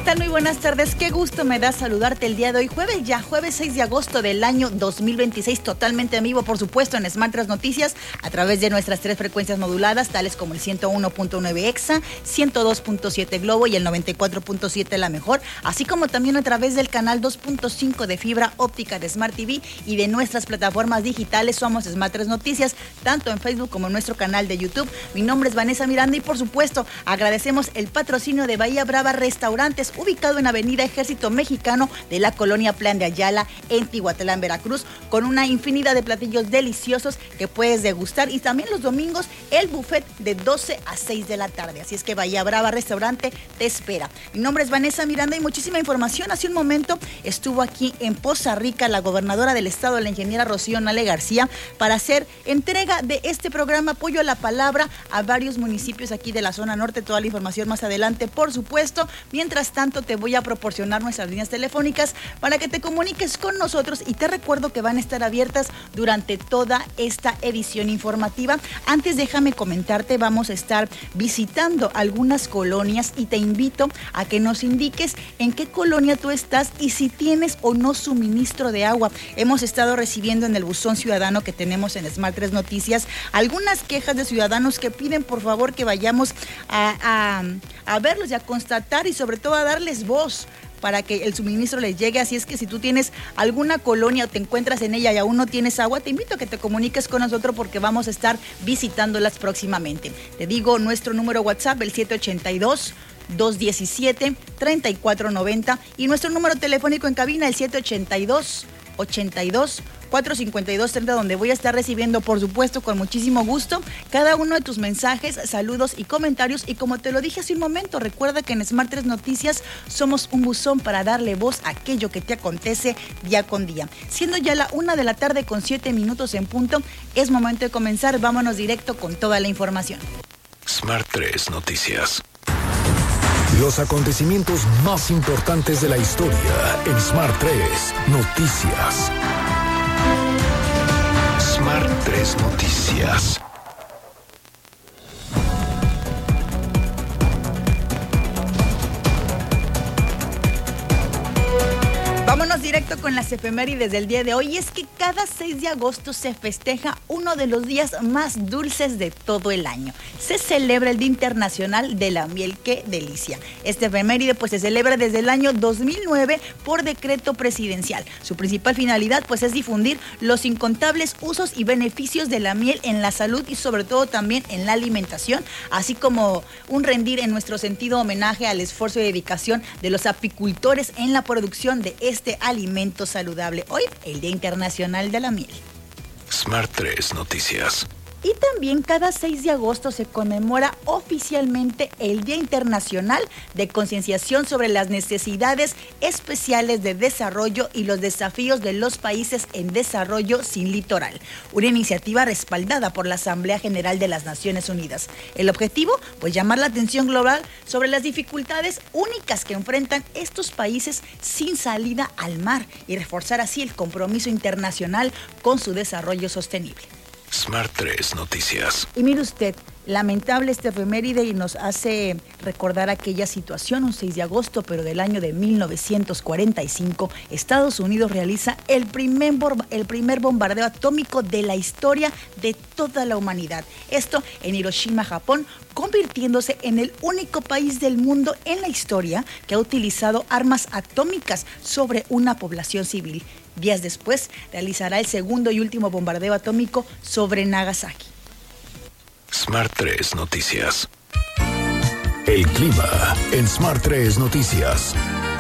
tal? Muy buenas tardes. Qué gusto me da saludarte el día de hoy, jueves 6 de agosto del año 2026, totalmente en vivo, por supuesto, en Smart 3 Noticias, a través de nuestras 3 frecuencias moduladas, tales como el 101.9 EXA, 102.7 Globo y el 94.7 La Mejor, así como también a través del canal 2.5 de fibra óptica de Smart TV y de nuestras plataformas digitales. Somos Smart 3 Noticias, tanto en Facebook como en nuestro canal de YouTube. Mi nombre es Vanessa Miranda y, por supuesto, agradecemos el patrocinio de Bahía Brava Restaurantes, ubicado en Avenida Ejército Mexicano de la colonia Plan de Ayala, en Tihuatlán, Veracruz, con una infinidad de platillos deliciosos que puedes degustar, y también los domingos el buffet de 12 a 6 de la tarde. Así es que Bahía Brava Restaurante te espera. Mi nombre es Vanessa Miranda y muchísima información. Hace un momento estuvo aquí en Poza Rica la gobernadora del estado, la ingeniera Rocío Nale García, para hacer entrega de este programa Apoyo a la Palabra a varios municipios aquí de la zona norte. Toda la información más adelante, por supuesto. Mientras tanto, te voy a proporcionar nuestras líneas telefónicas para que te comuniques con nosotros, y te recuerdo que van a estar abiertas durante toda esta edición informativa. Antes, déjame comentarte, vamos a estar visitando algunas colonias y te invito a que nos indiques en qué colonia tú estás y si tienes o no suministro de agua. Hemos estado recibiendo en el buzón ciudadano que tenemos en Smart 3 Noticias algunas quejas de ciudadanos que piden por favor que vayamos a verlos y a constatar, y sobre todo a darles voz para que el suministro les llegue. Así es que si tú tienes alguna colonia o te encuentras en ella y aún no tienes agua, te invito a que te comuniques con nosotros porque vamos a estar visitándolas próximamente. Te digo nuestro número WhatsApp, el 782-217-3490, y nuestro número telefónico en cabina, el 782-82-452-30, donde voy a estar recibiendo, por supuesto, con muchísimo gusto, cada uno de tus mensajes, saludos y comentarios. Y como te lo dije hace un momento, recuerda que en Smart 3 Noticias somos un buzón para darle voz a aquello que te acontece día con día. Siendo ya la 1 de la tarde con 7 minutos en punto, es momento de comenzar. Vámonos directo con toda la información. Smart 3 Noticias. Los acontecimientos más importantes de la historia en Smart 3 Noticias. Smart 3 Noticias. Vámonos directo con las efemérides del día de hoy. Y es que cada 6 de agosto se festeja uno de los días más dulces de todo el año. Se celebra el Día Internacional de la Miel. ¡Qué delicia! Este efeméride pues se celebra desde el año 2009 por decreto presidencial. Su principal finalidad pues es difundir los incontables usos y beneficios de la miel en la salud y sobre todo también en la alimentación, así como un rendir en nuestro sentido homenaje al esfuerzo y dedicación de los apicultores en la producción de este alimento saludable. Hoy, el Día Internacional de la Miel. Smart 3 Noticias. Y también cada 6 de agosto se conmemora oficialmente el Día Internacional de Concienciación sobre las necesidades especiales de desarrollo y los desafíos de los países en desarrollo sin litoral, una iniciativa respaldada por la Asamblea General de las Naciones Unidas. El objetivo, pues llamar la atención global sobre las dificultades únicas que enfrentan estos países sin salida al mar y reforzar así el compromiso internacional con su desarrollo sostenible. Smart 3 Noticias. Y mire usted, lamentable este efeméride y nos hace recordar aquella situación, un 6 de agosto, pero del año de 1945, Estados Unidos realiza el primer bombardeo atómico de la historia de toda la humanidad. Esto en Hiroshima, Japón, convirtiéndose en el único país del mundo en la historia que ha utilizado armas atómicas sobre una población civil. Días después, realizará el segundo y último bombardeo atómico sobre Nagasaki. Smart 3 Noticias. El clima en Smart 3 Noticias.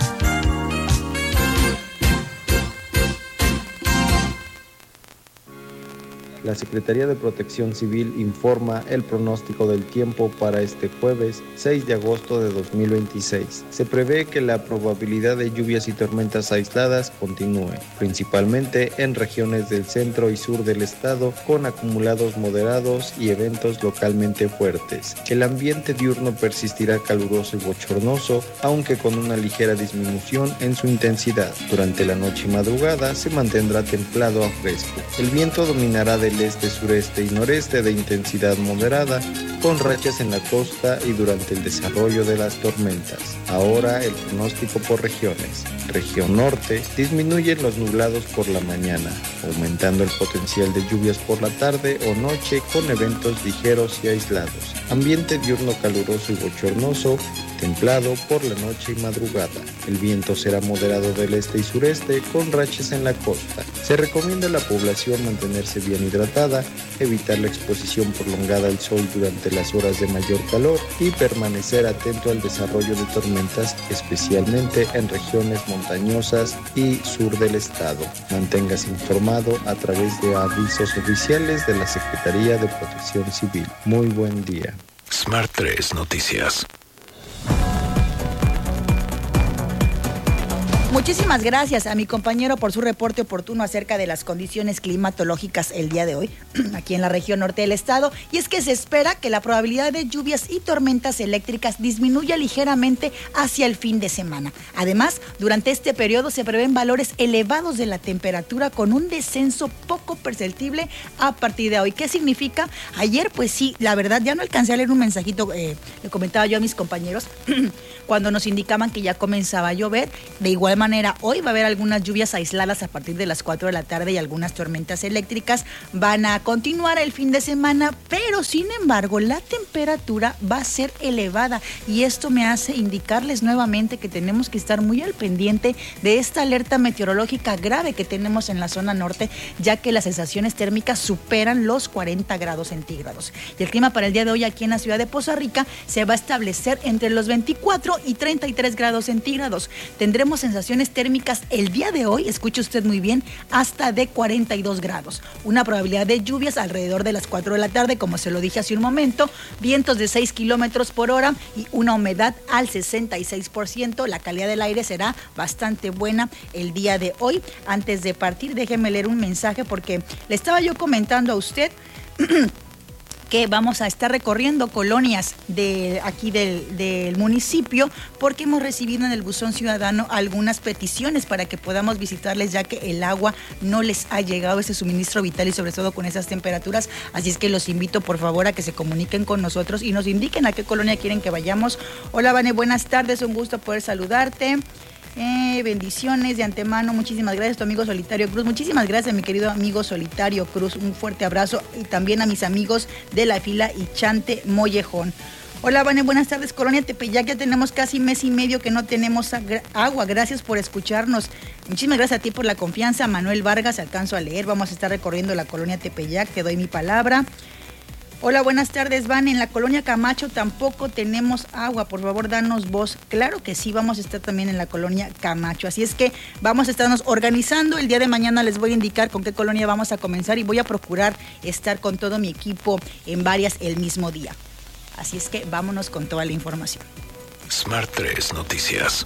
La Secretaría de Protección Civil informa el pronóstico del tiempo para este jueves 6 de agosto de 2026. Se prevé que la probabilidad de lluvias y tormentas aisladas continúe, principalmente en regiones del centro y sur del estado, con acumulados moderados y eventos localmente fuertes. El ambiente diurno persistirá caluroso y bochornoso, aunque con una ligera disminución en su intensidad. Durante la noche y madrugada se mantendrá templado a fresco. El viento dominará del del este, sureste y noreste de intensidad moderada, con rachas en la costa y durante el desarrollo de las tormentas. Ahora el pronóstico por regiones. Región norte, disminuyen los nublados por la mañana, aumentando el potencial de lluvias por la tarde o noche con eventos ligeros y aislados. Ambiente diurno caluroso y bochornoso, templado por la noche y madrugada. El viento será moderado del este y sureste con rachas en la costa. Se recomienda a la población mantenerse bien hidratada, evitar la exposición prolongada al sol durante las horas de mayor calor y permanecer atento al desarrollo de tormentas, especialmente en regiones montañosas y sur del estado. Manténgase informado a través de avisos oficiales de la Secretaría de Protección Civil. Muy buen día. Smart 3 Noticias. Muchísimas gracias a mi compañero por su reporte oportuno acerca de las condiciones climatológicas el día de hoy, aquí en la región norte del estado. Y es que se espera que la probabilidad de lluvias y tormentas eléctricas disminuya ligeramente hacia el fin de semana. Además, durante este periodo se prevén valores elevados de la temperatura con un descenso poco perceptible a partir de hoy. ¿Qué significa? Ayer, pues sí, la verdad, ya no alcancé a leer un mensajito, le comentaba yo a mis compañeros, cuando nos indicaban que ya comenzaba a llover. De igual manera, hoy va a haber algunas lluvias aisladas a partir de las 4 de la tarde y algunas tormentas eléctricas van a continuar el fin de semana, pero sin embargo la temperatura va a ser elevada y esto me hace indicarles nuevamente que tenemos que estar muy al pendiente de esta alerta meteorológica grave que tenemos en la zona norte, ya que las sensaciones térmicas superan los 40 grados centígrados. Y el clima para el día de hoy aquí en la ciudad de Poza Rica se va a establecer entre los 24 y 33 grados centígrados. Tendremos sensaciones térmicas el día de hoy, escuche usted muy bien, hasta de 42 grados. Una probabilidad de lluvias alrededor de las 4 de la tarde, como se lo dije hace un momento, vientos de 6 kilómetros por hora y una humedad al 66%. La calidad del aire será bastante buena el día de hoy. Antes de partir, déjeme leer un mensaje porque le estaba yo comentando a usted que vamos a estar recorriendo colonias de aquí del municipio porque hemos recibido en el buzón ciudadano algunas peticiones para que podamos visitarles, ya que el agua no les ha llegado ese suministro vital y sobre todo con esas temperaturas. Así es que los invito por favor a que se comuniquen con nosotros y nos indiquen a qué colonia quieren que vayamos. Hola Vane, buenas tardes, un gusto poder saludarte. Bendiciones de antemano, muchísimas gracias tu amigo Solitario Cruz, muchísimas gracias mi querido amigo Solitario Cruz, un fuerte abrazo y también a mis amigos de la fila Ichante Mollejón. Hola Vane, buenas tardes, Colonia Tepeyac, ya tenemos casi mes y medio que no tenemos agua, gracias por escucharnos, muchísimas gracias a ti por la confianza. Manuel Vargas, alcanzo a leer, vamos a estar recorriendo la Colonia Tepeyac, te doy mi palabra. Hola, buenas tardes, Van. En la colonia Camacho tampoco tenemos agua, por favor, danos voz. Claro que sí, vamos a estar también en la colonia Camacho, así es que vamos a estarnos organizando. El día de mañana les voy a indicar con qué colonia vamos a comenzar y voy a procurar estar con todo mi equipo en varias el mismo día. Así es que vámonos con toda la información. Smart 3 Noticias.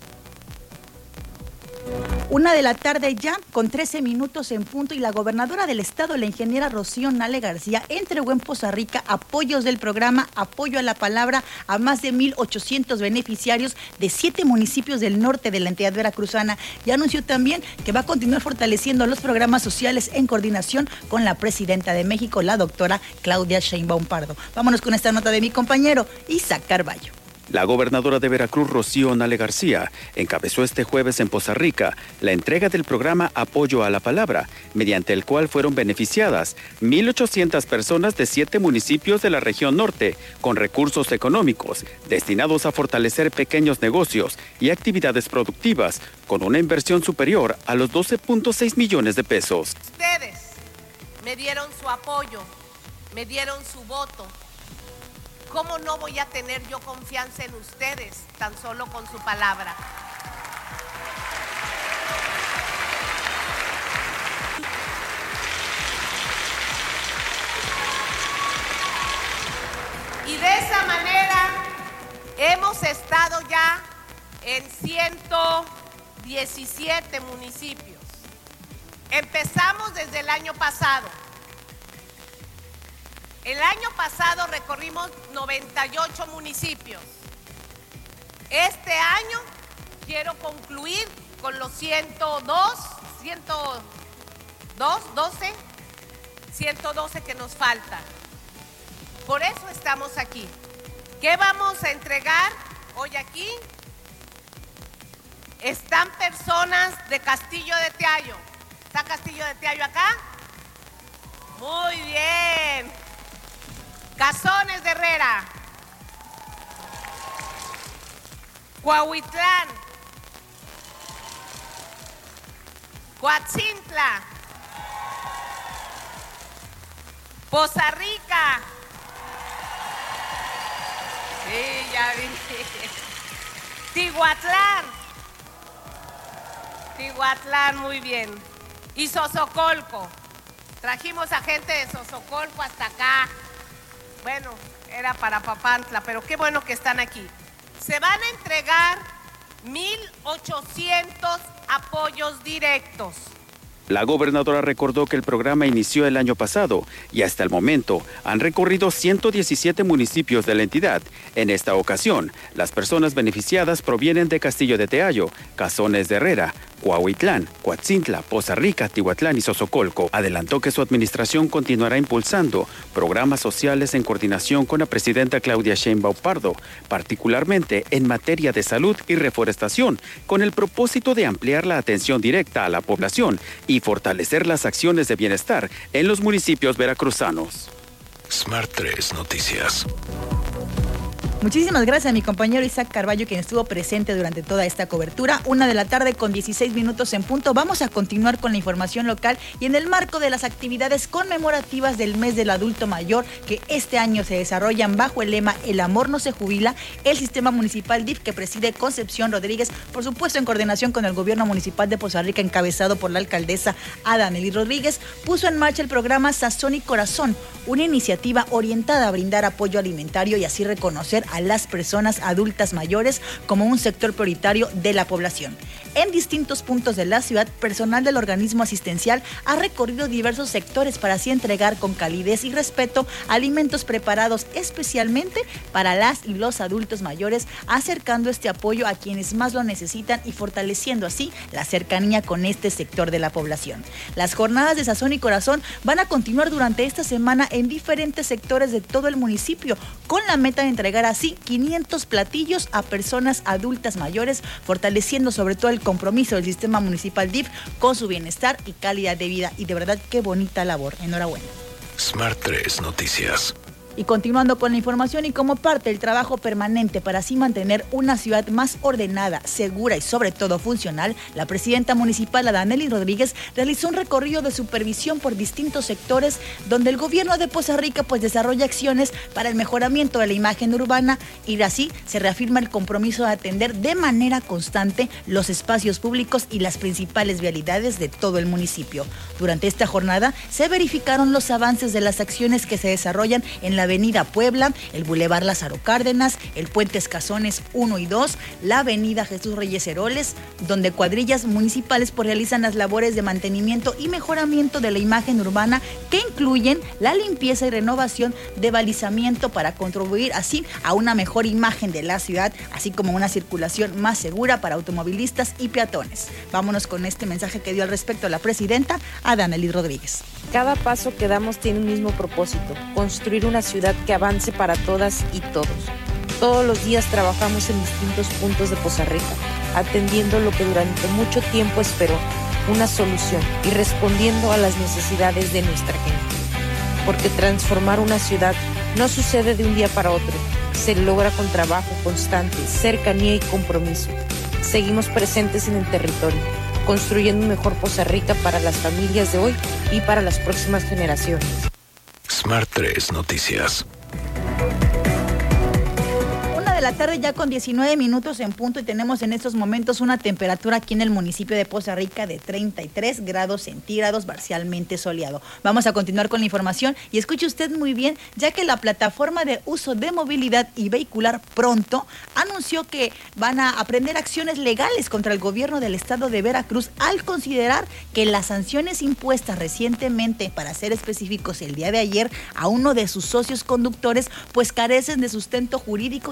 1 de la tarde ya, con 13 minutos en punto, y la gobernadora del estado, la ingeniera Rocío Nale García, entregó en Poza Rica apoyos del programa Apoyo a la Palabra a más de 1,800 beneficiarios de 7 municipios del norte de la entidad veracruzana, y anunció también que va a continuar fortaleciendo los programas sociales en coordinación con la presidenta de México, la doctora Claudia Sheinbaum Pardo. Vámonos con esta nota de mi compañero Isaac Carballo. La gobernadora de Veracruz, Rocío Nale García, encabezó este jueves en Poza Rica la entrega del programa Apoyo a la Palabra, mediante el cual fueron beneficiadas 1,800 personas de 7 municipios de la región norte, con recursos económicos destinados a fortalecer pequeños negocios y actividades productivas, con una inversión superior a los 12.6 millones de pesos. Ustedes me dieron su apoyo, me dieron su voto. ¿Cómo no voy a tener yo confianza en ustedes tan solo con su palabra? Y de esa manera hemos estado ya en 117 municipios. Empezamos desde el año pasado. El año pasado recorrimos 98 municipios. Este año quiero concluir con los 112 112 que nos falta. Por eso estamos aquí. ¿Qué vamos a entregar hoy aquí? Están personas de Castillo de Teallo. ¿Está Castillo de Teallo acá? Muy bien. Cazones de Herrera. Cuahuitlán. Coatzintla. Poza Rica. Sí, ya vi. Tihuatlán, muy bien. Y Sosocolco. Trajimos a gente de Sosocolco hasta acá. Bueno, era para Papantla, pero qué bueno que están aquí. Se van a entregar 1,800 apoyos directos. La gobernadora recordó que el programa inició el año pasado y hasta el momento han recorrido 117 municipios de la entidad. En esta ocasión, las personas beneficiadas provienen de Castillo de Teallo, Cazones de Herrera, Cuahuitlán, Coatzintla, Poza Rica, Tihuatlán y Sosocolco. Adelantó que su administración continuará impulsando programas sociales en coordinación con la presidenta Claudia Sheinbaum Pardo, particularmente en materia de salud y reforestación, con el propósito de ampliar la atención directa a la población y fortalecer las acciones de bienestar en los municipios veracruzanos. Smart 3 Noticias. Muchísimas gracias a mi compañero Isaac Carballo, quien estuvo presente durante toda esta cobertura. 1:00 con 16 minutos en punto. Vamos a continuar con la información local y en el marco de las actividades conmemorativas del mes del adulto mayor que este año se desarrollan bajo el lema El amor no se jubila, el sistema municipal DIF que preside Concepción Rodríguez, por supuesto en coordinación con el gobierno municipal de Poza Rica, encabezado por la alcaldesa Adamelí Rodríguez, puso en marcha el programa Sazón y Corazón, una iniciativa orientada a brindar apoyo alimentario y así reconocer a las personas adultas mayores como un sector prioritario de la población. En distintos puntos de la ciudad, personal del organismo asistencial ha recorrido diversos sectores para así entregar con calidez y respeto alimentos preparados especialmente para las y los adultos mayores, acercando este apoyo a quienes más lo necesitan y fortaleciendo así la cercanía con este sector de la población. Las jornadas de Sazón y Corazón van a continuar durante esta semana en diferentes sectores de todo el municipio, con la meta de entregar así 500 platillos a personas adultas mayores, fortaleciendo sobre todo el compromiso del sistema municipal DIF con su bienestar y calidad de vida. Y de verdad, qué bonita labor. Enhorabuena. Smart 3 Noticias. Y continuando con la información y como parte del trabajo permanente para así mantener una ciudad más ordenada, segura y sobre todo funcional, la presidenta municipal Adamelí Rodríguez realizó un recorrido de supervisión por distintos sectores donde el gobierno de Poza Rica desarrolla acciones para el mejoramiento de la imagen urbana y así se reafirma el compromiso de atender de manera constante los espacios públicos y las principales vialidades de todo el municipio. Durante esta jornada se verificaron los avances de las acciones que se desarrollan en la Avenida Puebla, el Boulevard Lázaro Cárdenas, el Puente Escazones 1 y 2, la Avenida Jesús Reyes Heroles, donde cuadrillas municipales realizan las labores de mantenimiento y mejoramiento de la imagen urbana que incluyen la limpieza y renovación de balizamiento para contribuir así a una mejor imagen de la ciudad, así como una circulación más segura para automovilistas y peatones. Vámonos con este mensaje que dio al respecto la presidenta Adamelí Rodríguez. Cada paso que damos tiene un mismo propósito: construir una ciudad que avance para todas y todos. Todos los días trabajamos en distintos puntos de Poza Rica, atendiendo lo que durante mucho tiempo esperó, una solución, y respondiendo a las necesidades de nuestra gente. Porque transformar una ciudad no sucede de un día para otro, se logra con trabajo constante, cercanía y compromiso. Seguimos presentes en el territorio, construyendo un mejor Poza Rica para las familias de hoy y para las próximas generaciones. Smart 3 Noticias. 1:00 ya con 19 minutos en punto y tenemos en estos momentos una temperatura aquí en el municipio de Poza Rica de 33 grados centígrados, parcialmente soleado. Vamos a continuar con la información y escuche usted muy bien, ya que la plataforma de uso de movilidad y vehicular Pronto anunció que van a aprender acciones legales contra el gobierno del estado de Veracruz al considerar que las sanciones impuestas recientemente, para ser específicos el día de ayer, a uno de sus socios conductores, carecen de sustento jurídico y afectan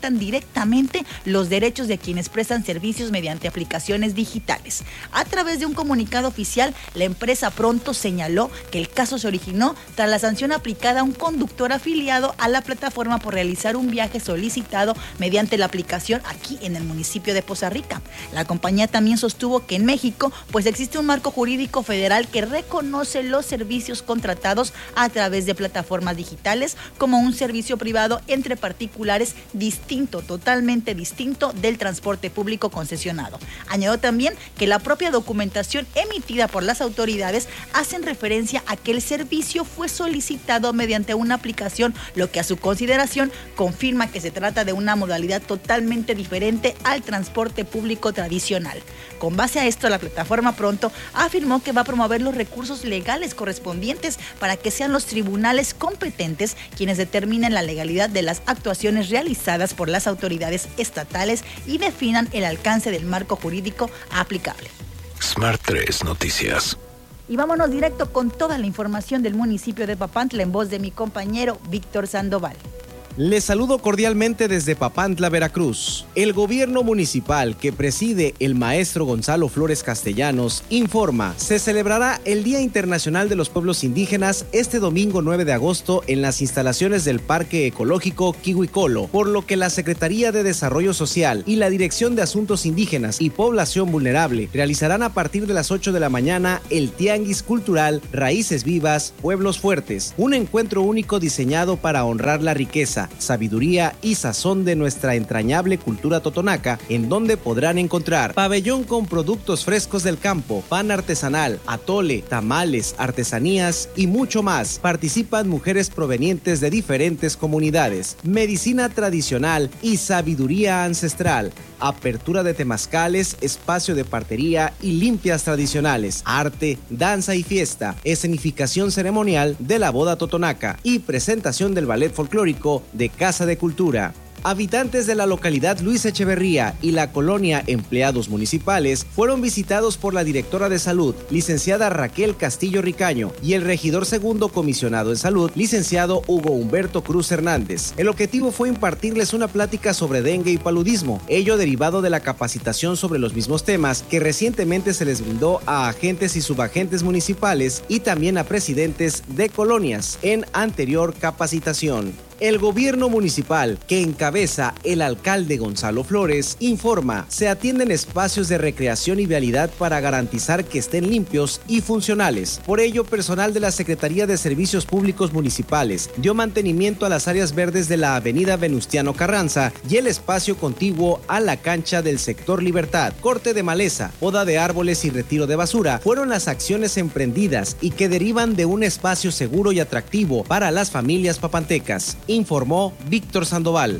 afectan directamente los derechos de quienes prestan servicios mediante aplicaciones digitales. A través de un comunicado oficial, la empresa Pronto señaló que el caso se originó tras la sanción aplicada a un conductor afiliado a la plataforma por realizar un viaje solicitado mediante la aplicación aquí en el municipio de Poza Rica. La compañía también sostuvo que en México pues existe un marco jurídico federal que reconoce los servicios contratados a través de plataformas digitales como un servicio privado entre particulares distinto, totalmente distinto del transporte público concesionado. Añadió también que la propia documentación emitida por las autoridades hacen referencia a que el servicio fue solicitado mediante una aplicación, lo que a su consideración confirma que se trata de una modalidad totalmente diferente al transporte público tradicional. Con base a esto, la plataforma Pronto afirmó que va a promover los recursos legales correspondientes para que sean los tribunales competentes quienes determinen la legalidad de las actuaciones realizadas por las autoridades estatales y definan el alcance del marco jurídico aplicable. Smart 3 Noticias. Y vámonos directo con toda la información del municipio de Papantla en voz de mi compañero Víctor Sandoval. Les saludo cordialmente desde Papantla, Veracruz. El gobierno municipal que preside el maestro Gonzalo Flores Castellanos informa, se celebrará el Día Internacional de los Pueblos Indígenas este domingo 9 de agosto en las instalaciones del Parque Ecológico Quihuicolo, por lo que la Secretaría de Desarrollo Social y la Dirección de Asuntos Indígenas y Población Vulnerable realizarán a partir de las 8 de la mañana el Tianguis Cultural Raíces Vivas, Pueblos Fuertes, un encuentro único diseñado para honrar la riqueza, sabiduría y sazón de nuestra entrañable cultura totonaca, en donde podrán encontrar pabellón con productos frescos del campo, pan artesanal, atole, tamales, artesanías y mucho más. Participan mujeres provenientes de diferentes comunidades, medicina tradicional y sabiduría ancestral, apertura de temazcales, espacio de partería y limpias tradicionales, arte, danza y fiesta, escenificación ceremonial de la boda totonaca y presentación del ballet folclórico de Casa de Cultura. Habitantes de la localidad Luis Echeverría y la colonia Empleados Municipales fueron visitados por la directora de Salud, licenciada Raquel Castillo Ricaño, y el regidor segundo comisionado en Salud, licenciado Hugo Humberto Cruz Hernández. El objetivo fue impartirles una plática sobre dengue y paludismo, ello derivado de la capacitación sobre los mismos temas que recientemente se les brindó a agentes y subagentes municipales y también a presidentes de colonias en anterior capacitación. El gobierno municipal, que encabeza el alcalde Gonzalo Flores, informa, se atienden espacios de recreación y vialidad para garantizar que estén limpios y funcionales. Por ello, personal de la Secretaría de Servicios Públicos Municipales dio mantenimiento a las áreas verdes de la avenida Venustiano Carranza y el espacio contiguo a la cancha del sector Libertad. Corte de maleza, poda de árboles y retiro de basura fueron las acciones emprendidas y que derivan de un espacio seguro y atractivo para las familias papantecas, informó Víctor Sandoval.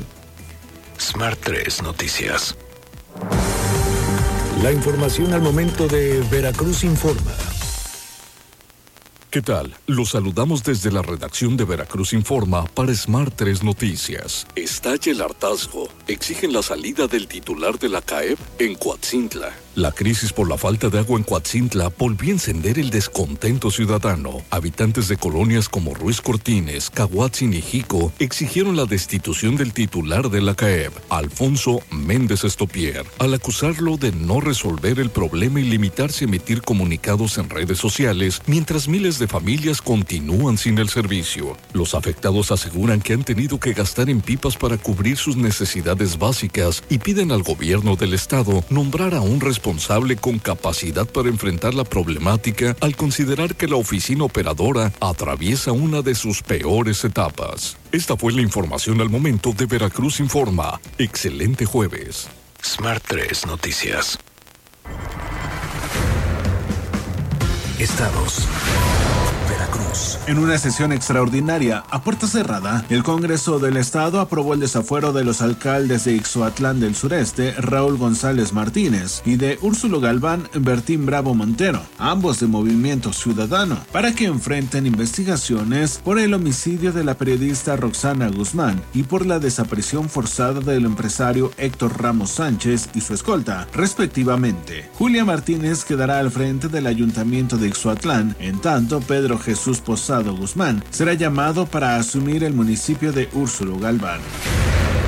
Smart 3 Noticias. La información al momento de Veracruz Informa. ¿Qué tal? Los saludamos desde la redacción de Veracruz Informa para Smart 3 Noticias. Estalla el hartazgo. Exigen la salida del titular de la CAEP en Coatzintla. La crisis por la falta de agua en Coatzintla volvió a encender el descontento ciudadano. Habitantes de colonias como Ruiz Cortines, Cahuatzin y Jico exigieron la destitución del titular de la CAEP, Alfonso Méndez Estopier, al acusarlo de no resolver el problema y limitarse a emitir comunicados en redes sociales, mientras miles de familias continúan sin el servicio. Los afectados aseguran que han tenido que gastar en pipas para cubrir sus necesidades básicas y piden al gobierno del estado nombrar a un responsable con capacidad para enfrentar la problemática al considerar que la oficina operadora atraviesa una de sus peores etapas. Esta fue la información al momento de Veracruz Informa. Excelente jueves. Smart 3 Noticias. Estados. Veracruz. En una sesión extraordinaria, a puerta cerrada, el Congreso del Estado aprobó el desafuero de los alcaldes de Ixhuatlán del Sureste, Raúl González Martínez, y de Úrsulo Galván, Bertín Bravo Montero, ambos de Movimiento Ciudadano, para que enfrenten investigaciones por el homicidio de la periodista Roxana Guzmán y por la desaparición forzada del empresario Héctor Ramos Sánchez y su escolta, respectivamente. Julia Martínez quedará al frente del Ayuntamiento de Ixhuatlán, en tanto Pedro Jesús Posado Guzmán será llamado para asumir el municipio de Úrsulo Galván.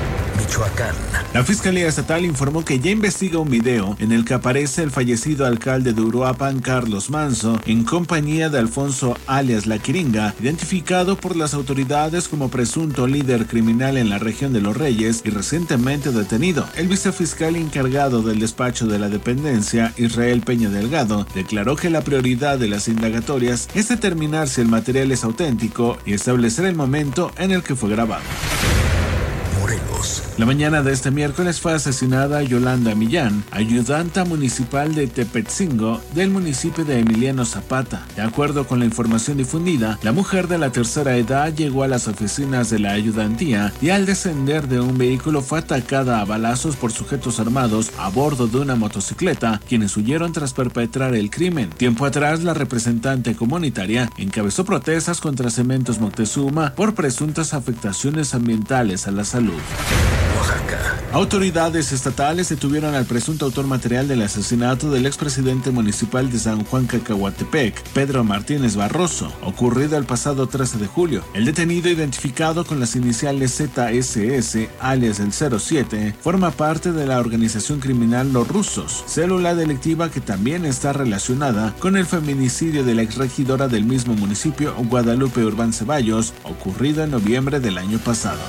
Michoacán. La Fiscalía Estatal informó que ya investiga un video en el que aparece el fallecido alcalde de Uruapan, Carlos Manso, en compañía de Alfonso alias La Quiringa, identificado por las autoridades como presunto líder criminal en la región de Los Reyes y recientemente detenido. El vicefiscal encargado del despacho de la dependencia, Israel Peña Delgado, declaró que la prioridad de las indagatorias es determinar si el material es auténtico y establecer el momento en el que fue grabado. Morelos. La mañana de este miércoles fue asesinada Yolanda Millán, ayudanta municipal de Tepetzingo del municipio de Emiliano Zapata. De acuerdo con la información difundida, la mujer de la tercera edad llegó a las oficinas de la ayudantía y al descender de un vehículo fue atacada a balazos por sujetos armados a bordo de una motocicleta, quienes huyeron tras perpetrar el crimen. Tiempo atrás, la representante comunitaria encabezó protestas contra Cementos Moctezuma por presuntas afectaciones ambientales a la salud. Oaxaca. Autoridades estatales detuvieron al presunto autor material del asesinato del expresidente municipal de San Juan Cacahuatepec, Pedro Martínez Barroso, ocurrido el pasado 13 de julio. El detenido, identificado con las iniciales ZSS, alias el 07, forma parte de la organización criminal Los Rusos, célula delictiva que también está relacionada con el feminicidio de la exregidora del mismo municipio, Guadalupe Urbán Ceballos, ocurrido en noviembre del año pasado.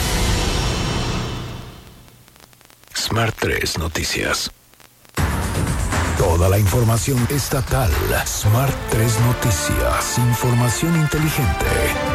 Smart 3 Noticias. Toda la información estatal. Smart 3 Noticias. Información inteligente.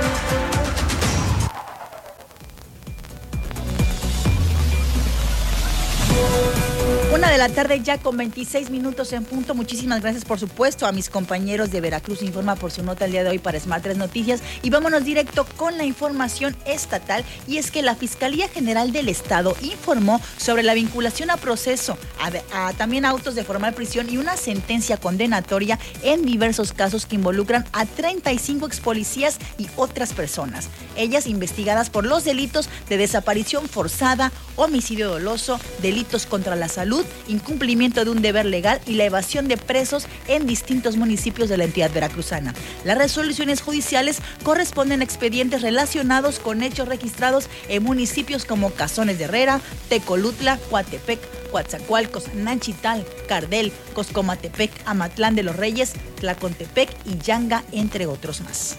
1:00 p.m. ya con 26 minutos en punto. Muchísimas gracias, por supuesto, a mis compañeros de Veracruz Informa por su nota el día de hoy para Smart 3 Noticias. Y vámonos directo con la información estatal. Y es que la Fiscalía General del Estado informó sobre la vinculación a proceso, también a autos de formal prisión y una sentencia condenatoria en diversos casos que involucran a 35 expolicías y otras personas. Ellas investigadas por los delitos de desaparición forzada, homicidio doloso, delitos contra la salud, incumplimiento de un deber legal y la evasión de presos en distintos municipios de la entidad veracruzana. Las resoluciones judiciales corresponden a expedientes relacionados con hechos registrados en municipios como Cazones de Herrera, Tecolutla, Coatepec, Coatzacoalcos, Nanchital, Cardel, Coscomatepec, Amatlán de los Reyes, Tlacontepec y Yanga, entre otros más.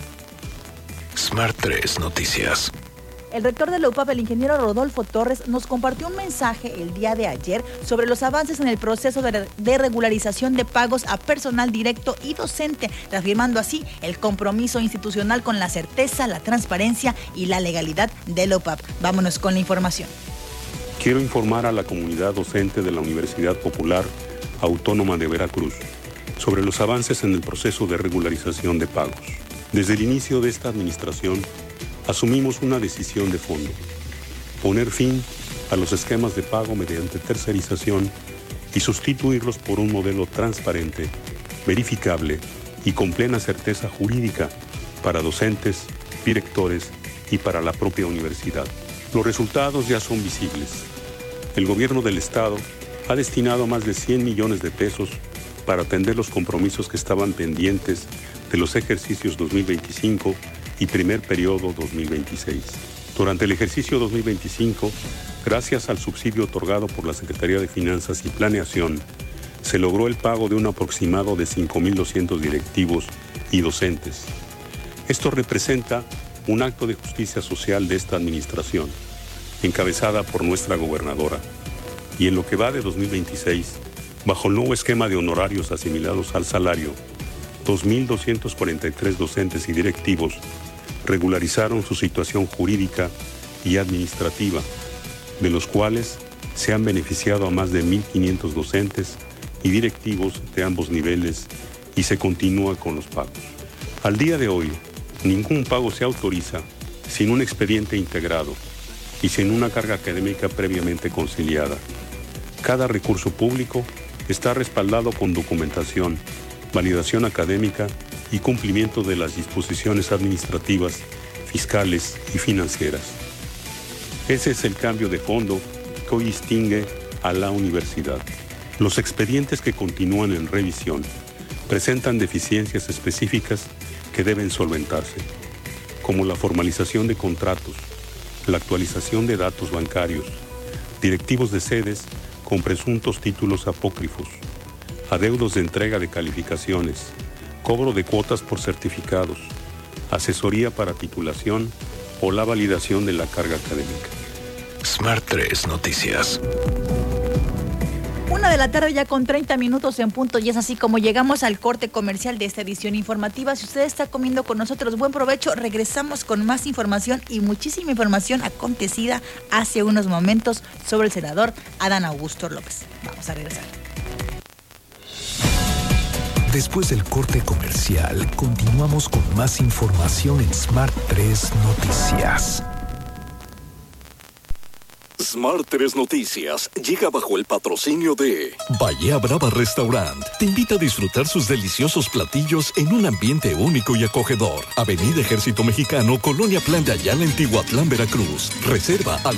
Smart 3 Noticias. El rector de la UPAP, el ingeniero Rodolfo Torres, nos compartió un mensaje el día de ayer sobre los avances en el proceso de regularización de pagos a personal directo y docente, reafirmando así el compromiso institucional con la certeza, la transparencia y la legalidad de la UPAP. Vámonos con la información. Quiero informar a la comunidad docente de la Universidad Popular Autónoma de Veracruz sobre los avances en el proceso de regularización de pagos. Desde el inicio de esta administración, asumimos una decisión de fondo: poner fin a los esquemas de pago mediante tercerización y sustituirlos por un modelo transparente, verificable y con plena certeza jurídica para docentes, directores y para la propia universidad. Los resultados ya son visibles. El gobierno del Estado ha destinado más de 100 millones de pesos para atender los compromisos que estaban pendientes de los ejercicios 2025 y primer periodo 2026. Durante el ejercicio 2025, gracias al subsidio otorgado por la Secretaría de Finanzas y Planeación, se logró el pago de un aproximado de 5,200 directivos y docentes. Esto representa un acto de justicia social de esta administración, encabezada por nuestra gobernadora. Y en lo que va de 2026, bajo el nuevo esquema de honorarios asimilados al salario, 2,243 docentes y directivos regularizaron su situación jurídica y administrativa, de los cuales se han beneficiado a más de 1,500 docentes y directivos de ambos niveles, y se continúa con los pagos. Al día de hoy, ningún pago se autoriza sin un expediente integrado y sin una carga académica previamente conciliada. Cada recurso público está respaldado con documentación, validación académica y cumplimiento de las disposiciones administrativas, fiscales y financieras. Ese es el cambio de fondo que hoy distingue a la universidad. Los expedientes que continúan en revisión presentan deficiencias específicas que deben solventarse, como la formalización de contratos, la actualización de datos bancarios, directivos de sedes con presuntos títulos apócrifos, adeudos de entrega de calificaciones, cobro de cuotas por certificados, asesoría para titulación o la validación de la carga académica. Smart 3 Noticias. 1 de la tarde ya con 30 minutos en punto, y es así como llegamos al corte comercial de esta edición informativa. Si usted está comiendo con nosotros, buen provecho. Regresamos con más información y muchísima información acontecida hace unos momentos sobre el senador Adán Augusto López. Vamos a regresar. Después del corte comercial, continuamos con más información en Smart 3 Noticias. Smart 3 Noticias llega bajo el patrocinio de Bahía Brava Restaurant. Te invita a disfrutar sus deliciosos platillos en un ambiente único y acogedor. Avenida Ejército Mexicano, Colonia Plan de Ayala, en Tihuatlán, Veracruz. Reserva al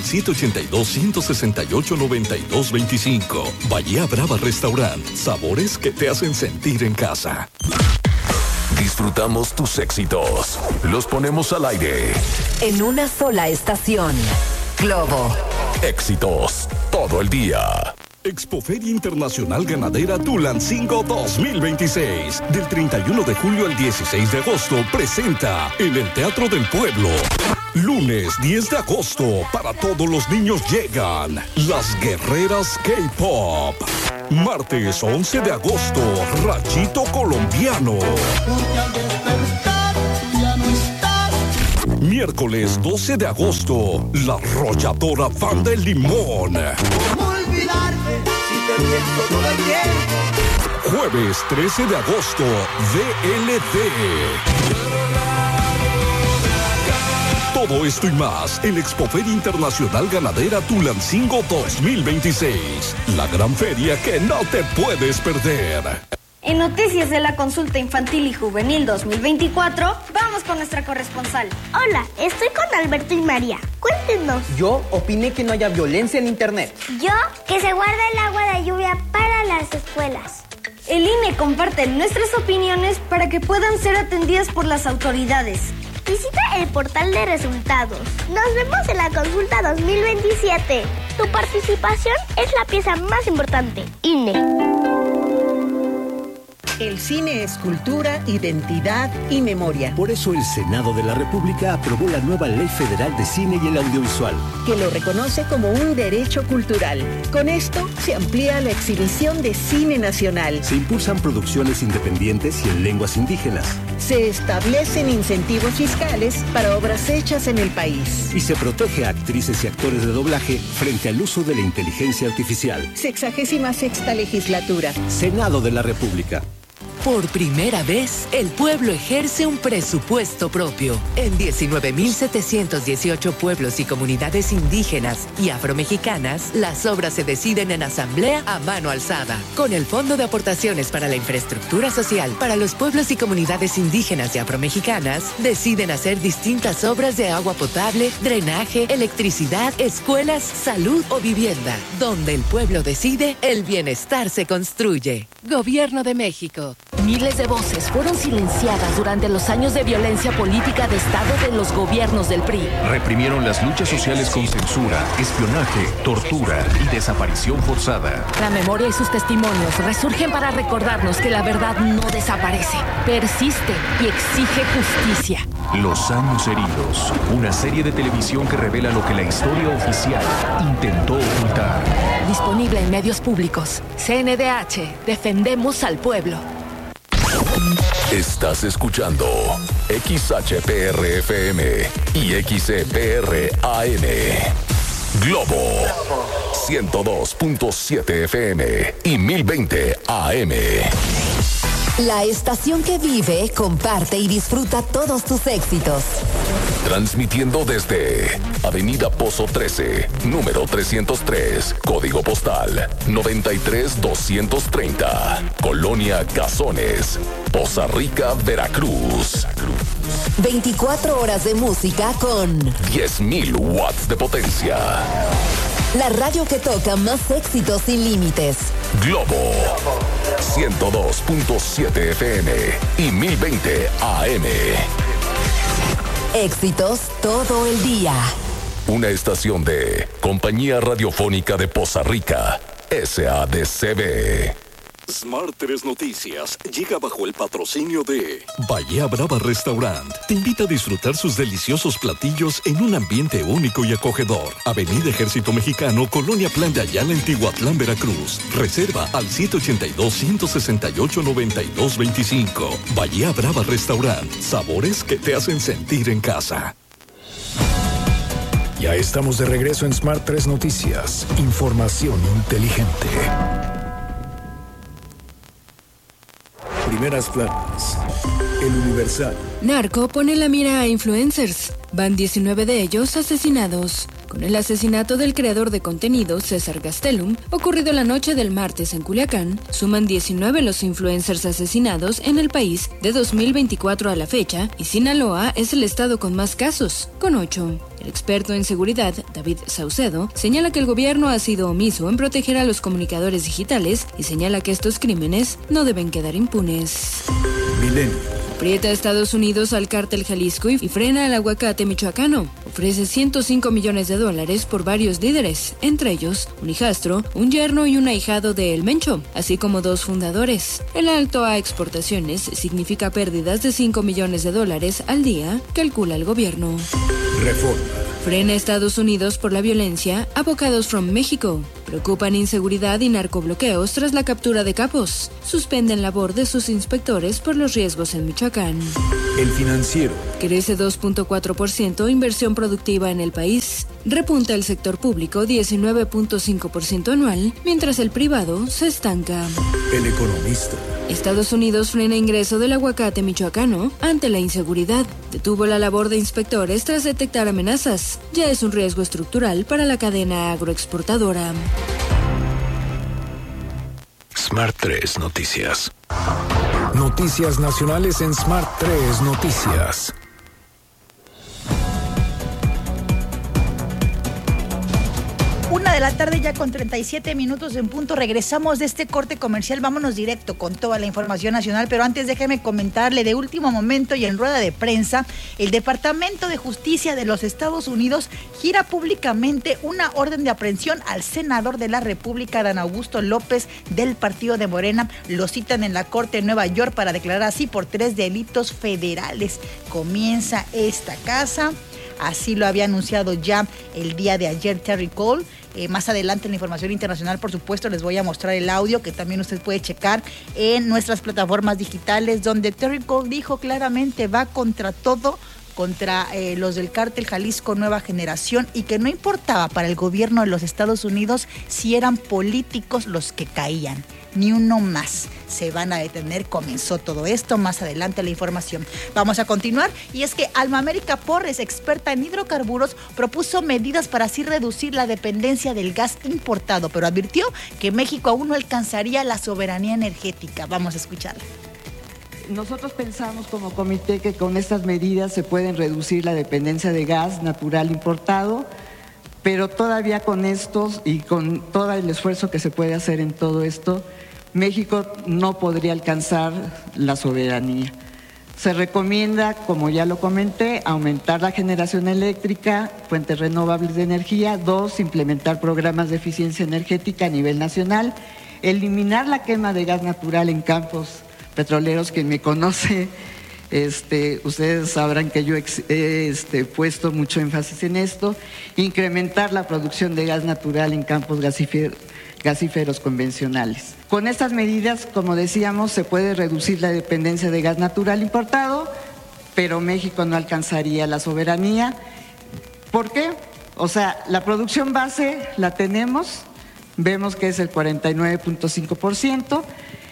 782-168-9225. Bahía Brava Restaurant. Sabores que te hacen sentir en casa. Disfrutamos tus éxitos. Los ponemos al aire. En una sola estación. Globo. Éxitos todo el día. Expoferia Internacional Ganadera Tulancingo 2026. Del 31 de julio al 16 de agosto presenta en el Teatro del Pueblo. Lunes 10 de agosto, para todos los niños llegan Las Guerreras K-Pop. Martes 11 de agosto, Rachito Colombiano. Miércoles 12 de agosto, La Arrolladora Banda El Limón. ¿Cómo olvidarte si te pienso todo el tiempo? Jueves 13 de agosto, DLD. Todo esto y más en Expoferia Internacional Ganadera Tulancingo 2026. La gran feria que no te puedes perder. En Noticias de la Consulta Infantil y Juvenil 2024, vamos con nuestra corresponsal. Hola, estoy con Alberto y María. Cuéntenos. Yo opiné que no haya violencia en Internet. Yo, que se guarda el agua de lluvia para las escuelas. El INE comparte nuestras opiniones para que puedan ser atendidas por las autoridades. Visita el portal de resultados. Nos vemos en la Consulta 2027. Tu participación es la pieza más importante. INE. El cine es cultura, identidad y memoria. Por eso el Senado de la República aprobó la nueva Ley Federal de Cine y el Audiovisual, que lo reconoce como un derecho cultural. Con esto se amplía la exhibición de cine nacional. Se impulsan producciones independientes y en lenguas indígenas. Se establecen incentivos fiscales para obras hechas en el país. Y se protege a actrices y actores de doblaje frente al uso de la inteligencia artificial. 66ª legislatura. Senado de la República. Por primera vez, el pueblo ejerce un presupuesto propio. En 19.718 pueblos y comunidades indígenas y afromexicanas, las obras se deciden en asamblea a mano alzada. Con el Fondo de Aportaciones para la Infraestructura Social para los pueblos y comunidades indígenas y afromexicanas, deciden hacer distintas obras de agua potable, drenaje, electricidad, escuelas, salud o vivienda. Donde el pueblo decide, el bienestar se construye. Gobierno de México. Miles de voces fueron silenciadas durante los años de violencia política de Estado de los gobiernos del PRI. Reprimieron las luchas sociales con censura, espionaje, tortura y desaparición forzada. La memoria y sus testimonios resurgen para recordarnos que la verdad no desaparece, persiste y exige justicia. Los años heridos, una serie de televisión que revela lo que la historia oficial intentó ocultar. Disponible en medios públicos. CNDH, defendemos al pueblo. Estás escuchando XHPR-FM y XCPR-AM. Globo 102.7 FM y 1020 AM. La estación que vive, comparte y disfruta todos tus éxitos. Transmitiendo desde Avenida Pozo 13, número 303, código postal 93230, Colonia Cazones, Poza Rica, Veracruz. 24 horas de música con 10.000 watts de potencia. La radio que toca más éxitos sin límites. Globo 102.7 FM y 1020 AM. Éxitos todo el día. una estación de Compañía Radiofónica de Poza Rica, SADCB. Smart 3 Noticias llega bajo el patrocinio de Bahía Brava Restaurant. Te invita a disfrutar sus deliciosos platillos en un ambiente único y acogedor. Avenida Ejército Mexicano, Colonia Plan de Ayala, en Tihuatlán, Veracruz. Reserva al 782-168-9225. Bahía Brava Restaurant. Sabores que te hacen sentir en casa. Ya estamos de regreso en Smart 3 Noticias. Información inteligente. Primeras planas. El Universal. Narco pone la mira a influencers. Van 19 de ellos asesinados. Con el asesinato del creador de contenido, César Gastelum, ocurrido la noche del martes en Culiacán, suman 19 los influencers asesinados en el país de 2024 a la fecha, y Sinaloa es el estado con más casos, con 8. El experto en seguridad, David Saucedo, señala que el gobierno ha sido omiso en proteger a los comunicadores digitales y señala que estos crímenes no deben quedar impunes. Milenio. Aprieta a Estados Unidos al cártel Jalisco y frena al aguacate michoacano. Ofrece $105 millones por varios líderes, entre ellos un hijastro, un yerno y un ahijado de El Mencho, así como 2 fundadores. El alto a exportaciones significa pérdidas de $5 millones al día, calcula el gobierno. Reforma. Frena a Estados Unidos por la violencia, Avocados from México. Preocupan inseguridad y narcobloqueos tras la captura de capos. Suspenden labor de sus inspectores por los riesgos en Michoacán. El Financiero. Crece 2.4% inversión productiva en el país. Repunta el sector público 19.5% anual, mientras el privado se estanca. El Economista. Estados Unidos frena ingreso del aguacate michoacano ante la inseguridad. Detuvo la labor de inspectores tras detectar amenazas. Ya es un riesgo estructural para la cadena agroexportadora. Smart 3 Noticias. Noticias nacionales en Smart 3 Noticias. 1:00 p.m. ya con 37 minutos en punto. Regresamos de este corte comercial. Vámonos directo con toda la información nacional, pero antes déjeme comentarle de último momento y en rueda de prensa, el Departamento de Justicia de los Estados Unidos gira públicamente una orden de aprehensión al senador de la República, Adán Augusto López, del partido de Morena. Lo citan en la Corte de Nueva York para declarar así por 3 delitos federales. Comienza esta casa. Así lo había anunciado ya el día de ayer Terry Cole. Más adelante en la información internacional, por supuesto, les voy a mostrar el audio que también usted puede checar en nuestras plataformas digitales, donde Terry Cole dijo claramente va contra todo, contra los del cártel Jalisco Nueva Generación, y que no importaba para el gobierno de los Estados Unidos si eran políticos los que caían, ni uno más. Se van a detener. Comenzó todo esto. Más adelante la información. Vamos a continuar, y es que Alma América Porres, experta en hidrocarburos, propuso medidas para así reducir la dependencia del gas importado, pero advirtió que México aún no alcanzaría la soberanía energética. Vamos a escucharla. Nosotros pensamos como comité que con estas medidas se pueden reducir la dependencia de gas natural importado, pero todavía con estos y con todo el esfuerzo que se puede hacer en todo esto, México no podría alcanzar la soberanía. Se recomienda, como ya lo comenté, aumentar la generación eléctrica, fuentes renovables de energía. 2, implementar programas de eficiencia energética a nivel nacional, eliminar la quema de gas natural en campos petroleros. Quien me conoce, ustedes sabrán que yo he puesto mucho énfasis en esto. Incrementar la producción de gas natural en campos gasíferos convencionales. Con estas medidas, como decíamos, se puede reducir la dependencia de gas natural importado, pero México no alcanzaría la soberanía. ¿Por qué? O sea, la producción base la tenemos, vemos que es el 49.5%.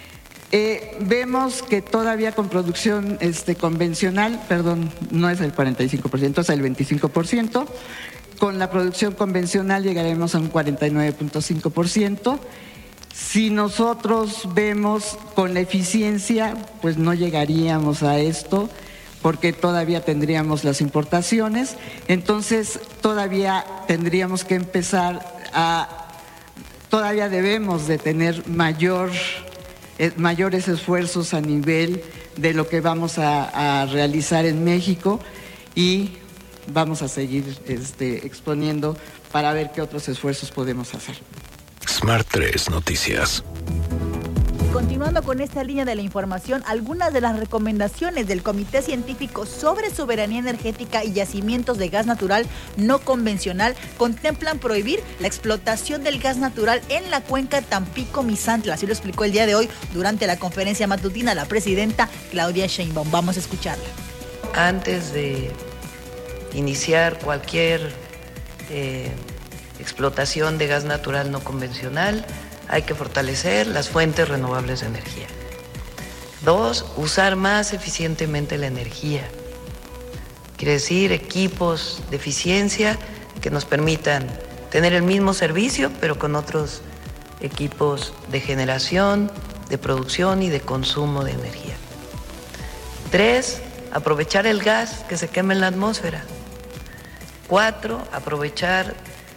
Vemos que todavía con producción convencional, no es el 45%, es el 25%. Con la producción convencional llegaremos a un 49.5%. Si nosotros vemos con la eficiencia, pues no llegaríamos a esto, porque todavía tendríamos las importaciones. Entonces todavía tendríamos que empezar todavía debemos de tener mayores esfuerzos a nivel de lo que vamos a realizar en México, y vamos a seguir exponiendo para ver qué otros esfuerzos podemos hacer. Smart 3 Noticias. Continuando con esta línea de la información, algunas de las recomendaciones del Comité Científico sobre Soberanía Energética y Yacimientos de Gas Natural no convencional contemplan prohibir la explotación del gas natural en la cuenca Tampico-Misantla. Así lo explicó el día de hoy durante la conferencia matutina la presidenta Claudia Sheinbaum. Vamos a escucharla. Antes de iniciar cualquier explotación de gas natural no convencional, hay que fortalecer las fuentes renovables de energía. 2, usar más eficientemente la energía. Quiere decir equipos de eficiencia que nos permitan tener el mismo servicio, pero con otros equipos de generación, de producción y de consumo de energía. 3, aprovechar el gas que se quema en la atmósfera. 4, aprovechar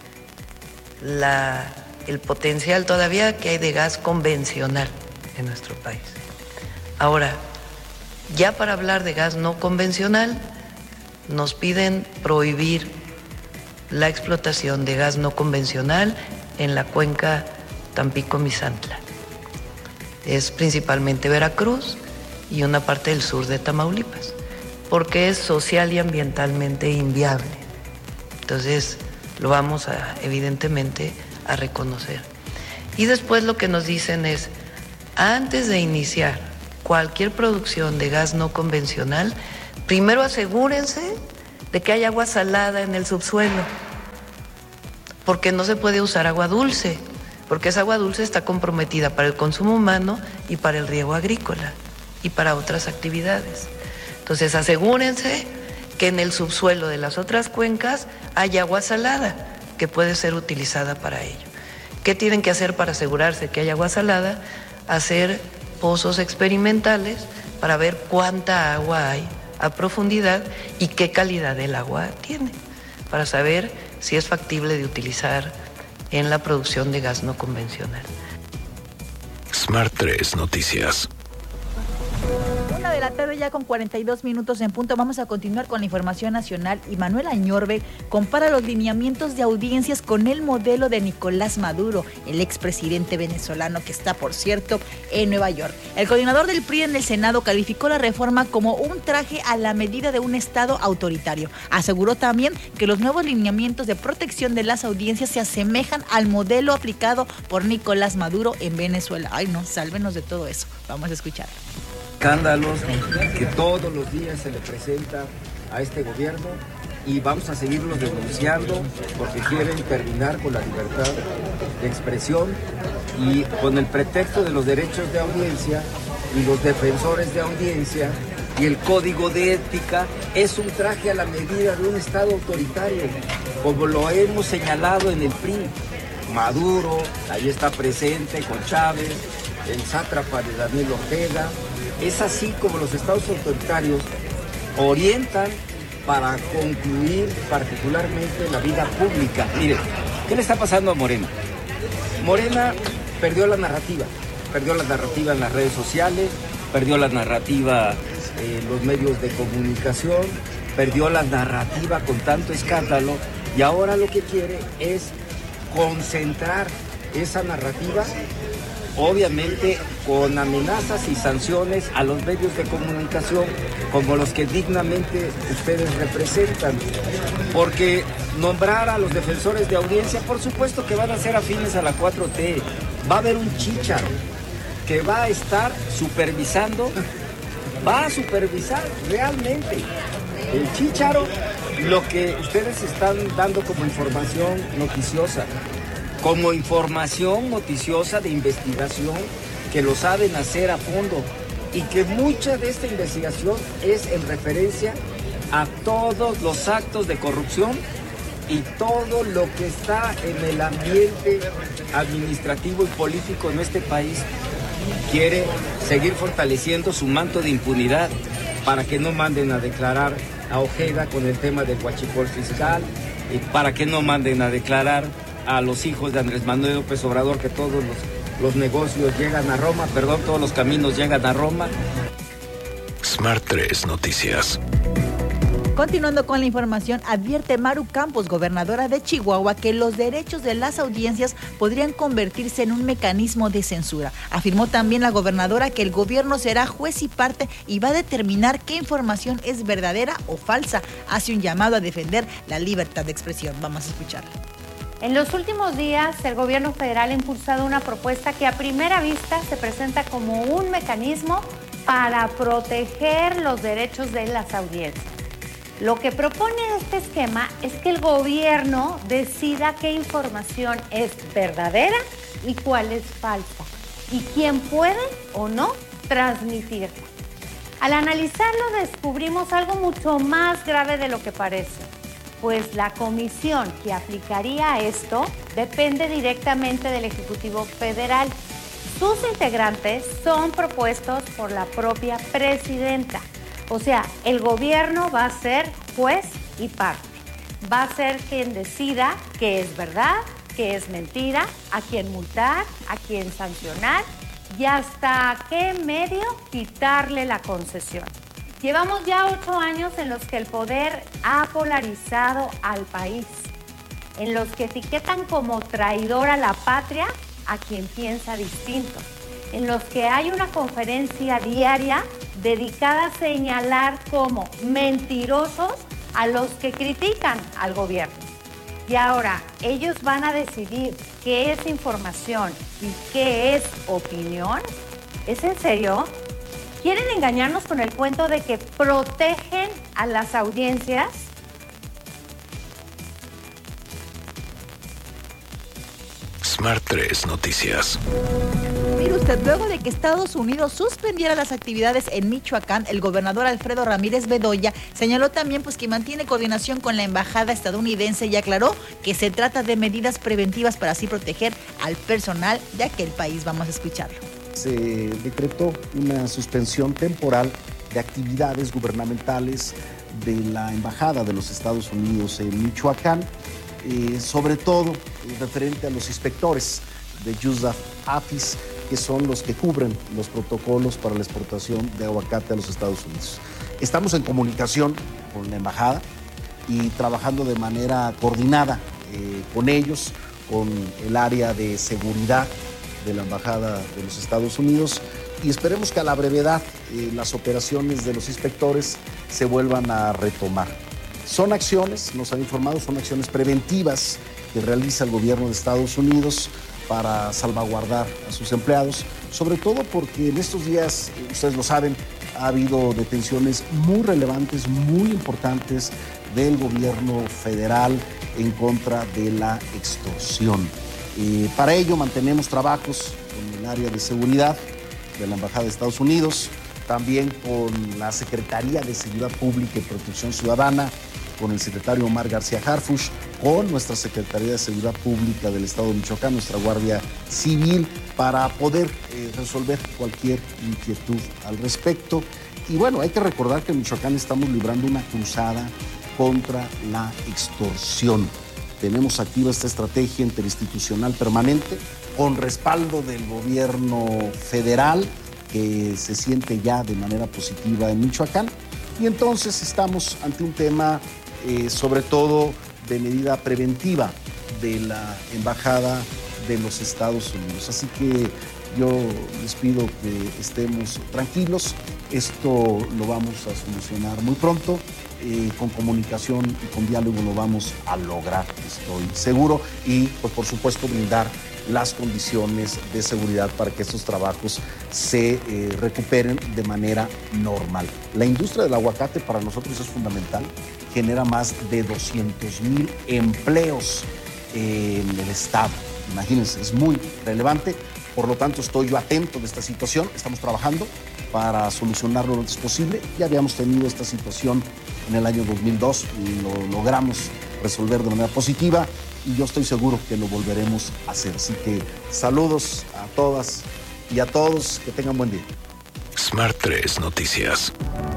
el potencial todavía que hay de gas convencional en nuestro país. Ahora, ya para hablar de gas no convencional, nos piden prohibir la explotación de gas no convencional en la cuenca Tampico-Misantla. Es principalmente Veracruz y una parte del sur de Tamaulipas, porque es social y ambientalmente inviable. Entonces, lo vamos evidentemente a reconocer. Y después lo que nos dicen es, antes de iniciar cualquier producción de gas no convencional, primero asegúrense de que hay agua salada en el subsuelo, porque no se puede usar agua dulce, porque esa agua dulce está comprometida para el consumo humano y para el riego agrícola y para otras actividades. Entonces asegúrense que en el subsuelo de las otras cuencas hay agua salada que puede ser utilizada para ello. ¿Qué tienen que hacer para asegurarse que hay agua salada? Hacer pozos experimentales para ver cuánta agua hay a profundidad y qué calidad del agua tiene, para saber si es factible de utilizar en la producción de gas no convencional. Smart 3 Noticias. 1:00 ya con 42 minutos en punto. Vamos a continuar con la información nacional. Y Manuel Añorbe compara los lineamientos de audiencias con el modelo de Nicolás Maduro, el expresidente venezolano que está, por cierto, en Nueva York. El coordinador del PRI en el Senado calificó la reforma como un traje a la medida de un Estado autoritario. Aseguró también que los nuevos lineamientos de protección de las audiencias se asemejan al modelo aplicado por Nicolás Maduro en Venezuela. Ay, no, sálvenos de todo eso. Vamos a escuchar. Escándalos que todos los días se le presenta a este gobierno y vamos a seguirlos denunciando porque quieren terminar con la libertad de expresión y con el pretexto de los derechos de audiencia y los defensores de audiencia y el código de ética es un traje a la medida de un Estado autoritario, como lo hemos señalado en el PRI. Maduro, ahí está presente con Chávez, el sátrapa de Daniel Ortega. Es así como los estados autoritarios orientan para concluir particularmente la vida pública. Miren, ¿qué le está pasando a Morena? Morena perdió la narrativa en las redes sociales, perdió la narrativa en los medios de comunicación, perdió la narrativa con tanto escándalo y ahora lo que quiere es concentrar esa narrativa, obviamente con amenazas y sanciones a los medios de comunicación como los que dignamente ustedes representan, porque nombrar a los defensores de audiencia, por supuesto que van a ser afines a la 4T, va a haber un chícharo que va a estar supervisando, va a supervisar realmente el chícharo lo que ustedes están dando como información noticiosa, de investigación, que lo saben hacer a fondo y que mucha de esta investigación es en referencia a todos los actos de corrupción y todo lo que está en el ambiente administrativo y político en este país. Quiere seguir fortaleciendo su manto de impunidad para que no manden a declarar a Ojeda con el tema del huachicol fiscal, y para que no manden a declarar a los hijos de Andrés Manuel López Obrador que todos los negocios llegan a Roma, todos los caminos llegan a Roma. Smart 3 Noticias. Continuando con la información, advierte Maru Campos, gobernadora de Chihuahua, que los derechos de las audiencias podrían convertirse en un mecanismo de censura. Afirmó también la gobernadora que el gobierno será juez y parte y va a determinar qué información es verdadera o falsa. Hace un llamado a defender la libertad de expresión. Vamos a escucharla. En los últimos días, el gobierno federal ha impulsado una propuesta que a primera vista se presenta como un mecanismo para proteger los derechos de las audiencias. Lo que propone este esquema es que el gobierno decida qué información es verdadera y cuál es falsa, y quién puede o no transmitirla. Al analizarlo descubrimos algo mucho más grave de lo que parece, pues la comisión que aplicaría esto depende directamente del Ejecutivo Federal. Sus integrantes son propuestos por la propia presidenta. O sea, el gobierno va a ser juez y parte. Va a ser quien decida qué es verdad, qué es mentira, a quién multar, a quién sancionar y hasta qué medio quitarle la concesión. Llevamos ya 8 años en los que el poder ha polarizado al país, en los que etiquetan como traidor a la patria a quien piensa distinto, en los que hay una conferencia diaria dedicada a señalar como mentirosos a los que critican al gobierno. Y ahora, ellos van a decidir qué es información y qué es opinión. ¿Es en serio? ¿Quieren engañarnos con el cuento de que protegen a las audiencias? Smart 3 Noticias. Mire usted, luego de que Estados Unidos suspendiera las actividades en Michoacán, el gobernador Alfredo Ramírez Bedoya señaló también que mantiene coordinación con la embajada estadounidense y aclaró que se trata de medidas preventivas para así proteger al personal de aquel país. Vamos a escucharlo. Se decretó una suspensión temporal de actividades gubernamentales de la embajada de los Estados Unidos en Michoacán, sobre todo referente a los inspectores de USDA APHIS, que son los que cubren los protocolos para la exportación de aguacate a los Estados Unidos. Estamos en comunicación con la embajada y trabajando de manera coordinada con ellos, con el área de seguridad de la embajada de los Estados Unidos, y esperemos que a la brevedad las operaciones de los inspectores se vuelvan a retomar. Son acciones, nos han informado, son acciones preventivas que realiza el gobierno de Estados Unidos para salvaguardar a sus empleados, sobre todo porque en estos días, ustedes lo saben, ha habido detenciones muy relevantes, muy importantes del gobierno federal en contra de la extorsión. Para ello mantenemos trabajos con el área de seguridad de la Embajada de Estados Unidos, también con la Secretaría de Seguridad Pública y Protección Ciudadana, con el secretario Omar García Harfuch, con nuestra Secretaría de Seguridad Pública del Estado de Michoacán, nuestra Guardia Civil, para poder resolver cualquier inquietud al respecto. Y bueno, hay que recordar que en Michoacán estamos librando una cruzada contra la extorsión. Tenemos activa esta estrategia interinstitucional permanente con respaldo del gobierno federal, que se siente ya de manera positiva en Michoacán. Y entonces estamos ante un tema sobre todo de medida preventiva de la Embajada de los Estados Unidos. Así que yo les pido que estemos tranquilos. Esto lo vamos a solucionar muy pronto. Con comunicación y con diálogo lo vamos a lograr, estoy seguro. Y pues por supuesto brindar las condiciones de seguridad para que estos trabajos se recuperen de manera normal. La industria del aguacate para nosotros es fundamental, genera más de 200,000 empleos en el estado. Imagínense, es muy relevante, por lo tanto estoy yo atento de esta situación, estamos trabajando para solucionarlo lo antes posible. Ya habíamos tenido esta situación en el año 2002 y lo logramos resolver de manera positiva, y yo estoy seguro que lo volveremos a hacer. Así que saludos a todas y a todos, que tengan buen día. Smart 3 Noticias.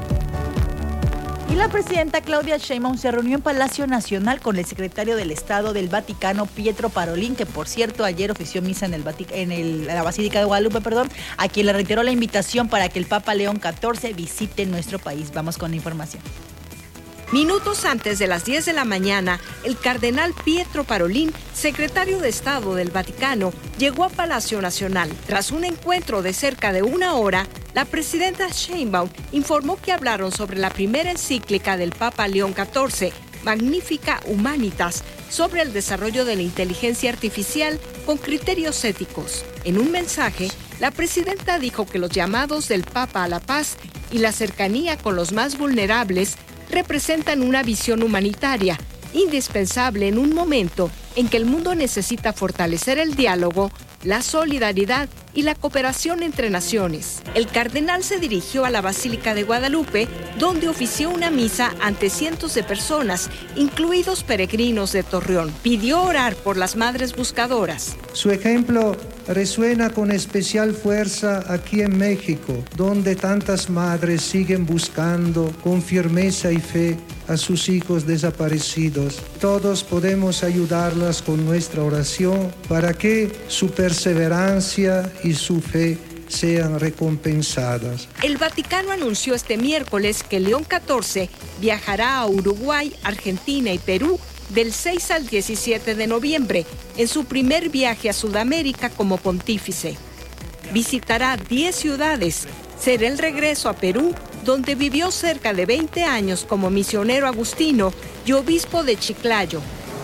Y la presidenta Claudia Sheinbaum se reunió en Palacio Nacional con el secretario del Estado del Vaticano, Pietro Parolin, que por cierto ayer ofició misa en la Basílica de Guadalupe, a quien le reiteró la invitación para que el Papa León XIV visite nuestro país. Vamos con la información. Minutos antes de las 10 de la mañana, el cardenal Pietro Parolin, secretario de Estado del Vaticano, llegó a Palacio Nacional. Tras un encuentro de cerca de 1 hora, la presidenta Sheinbaum informó que hablaron sobre la primera encíclica del Papa León XIV, Magnificat Humanitas, sobre el desarrollo de la inteligencia artificial con criterios éticos. En un mensaje, la presidenta dijo que los llamados del Papa a la paz y la cercanía con los más vulnerables representan una visión humanitaria indispensable en un momento en que el mundo necesita fortalecer el diálogo, la solidaridad y la cooperación entre naciones. El cardenal se dirigió a la Basílica de Guadalupe, donde ofició una misa ante cientos de personas, incluidos peregrinos de Torreón. Pidió orar por las madres buscadoras. Su ejemplo resuena con especial fuerza aquí en México, donde tantas madres siguen buscando con firmeza y fe a sus hijos desaparecidos. Todos podemos ayudarlas con nuestra oración para que su perseverancia y su fe sean recompensadas. El Vaticano anunció este miércoles que León XIV viajará a Uruguay, Argentina y Perú del 6 al 17 de noviembre, en su primer viaje a Sudamérica como pontífice. Visitará 10 ciudades. Será el regreso a Perú, donde vivió cerca de 20 años como misionero agustino y obispo de Chiclayo.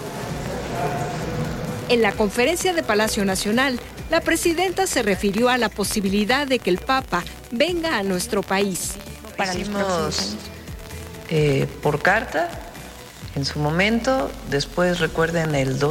En la conferencia de Palacio Nacional, la presidenta se refirió a la posibilidad de que el Papa venga a nuestro país. Hicimos por carta en su momento, después recuerden el 2